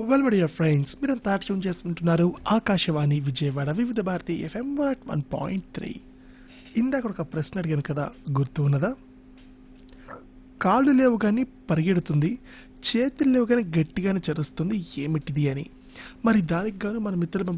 Well my dear friends, మీరంతా tune చేసుకుంటున్నారు ఆకాశవాణి విజయవాడ వివిధ భారతి ఎఫ్ఎం 101.3. ఇందాక ఒక ప్రశ్న అడిగాను కదా, గుర్తు ఉన్నదా? కాళ్ళు లేవు కానీ పరిగెడుతుంది, చేతులు లేవు కానీ గట్టిగానే చరుస్తుంది, ఏమిటిది అని. మరి దానికి గాను మన మిత్రులు